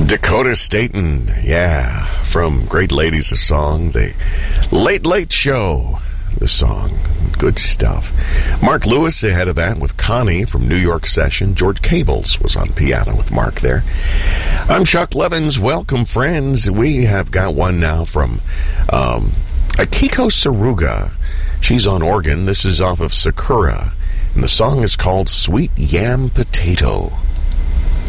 Dakota Staton, yeah, from Great Ladies of Song, the Late Late Show, the song, good stuff. Mark Lewis ahead of that with Connie from New York Session. George Cables was on piano with Mark there. I'm Chuck Levins. Welcome, friends. We have got one now from Akiko Saruga. She's on organ. This is off of Sakura, and the song is called Sweet Yam Potato.